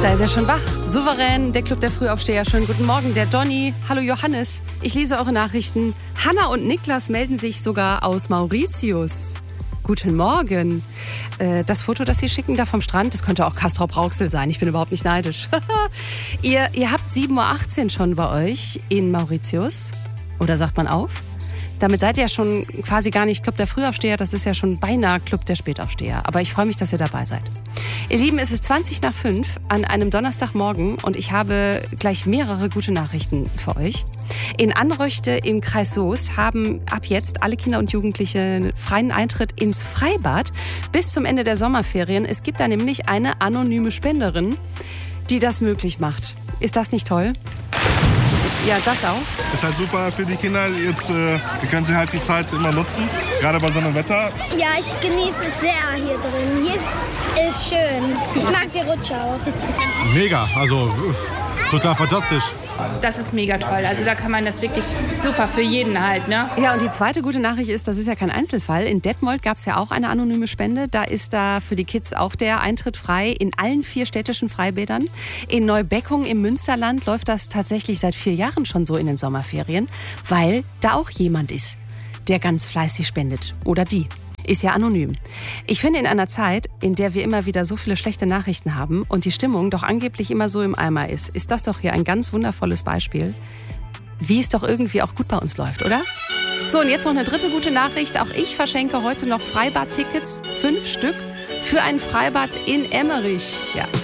Da ist er schon wach. Souverän, der Club der Frühaufsteher. Schönen guten Morgen, der Donny. Hallo Johannes. Ich lese eure Nachrichten. Hanna und Niklas melden sich sogar aus Mauritius. Guten Morgen. Das Foto, das Sie schicken da vom Strand, das könnte auch Castrop-Rauxel sein. Ich bin überhaupt nicht neidisch. Ihr habt 7.18 Uhr schon bei euch in Mauritius. Oder sagt man auf? Damit seid ihr ja schon quasi gar nicht Club der Frühaufsteher, das ist ja schon beinahe Club der Spätaufsteher. Aber ich freue mich, dass ihr dabei seid. Ihr Lieben, es ist 5:20 an einem Donnerstagmorgen und ich habe gleich mehrere gute Nachrichten für euch. In Anröchte im Kreis Soest haben ab jetzt alle Kinder und Jugendliche freien Eintritt ins Freibad bis zum Ende der Sommerferien. Es gibt da nämlich eine anonyme Spenderin, die das möglich macht. Ist das nicht toll? Ja, das auch. Ist halt super für die Kinder. Jetzt wir können sie halt die Zeit immer nutzen, gerade bei so einem Wetter. Ja, ich genieße es sehr hier drin. Hier ist schön. Ich mag die Rutsche auch. Mega, also total fantastisch. Das ist mega toll. Also da kann man das wirklich super für jeden halt, ne? Ja, und die zweite gute Nachricht ist, das ist ja kein Einzelfall. In Detmold gab es ja auch eine anonyme Spende. Da ist da für die Kids auch der Eintritt frei in allen 4 städtischen Freibädern. In Neubeckum im Münsterland läuft das tatsächlich seit 4 Jahren schon so in den Sommerferien, weil da auch jemand ist, der ganz fleißig spendet. Oder die. Ist ja anonym. Ich finde, in einer Zeit, in der wir immer wieder so viele schlechte Nachrichten haben und die Stimmung doch angeblich immer so im Eimer ist das doch hier ein ganz wundervolles Beispiel, wie es doch irgendwie auch gut bei uns läuft, oder? So, und jetzt noch eine dritte gute Nachricht. Auch ich verschenke heute noch Freibad-Tickets, 5 Stück, für ein Freibad in Emmerich. Ja.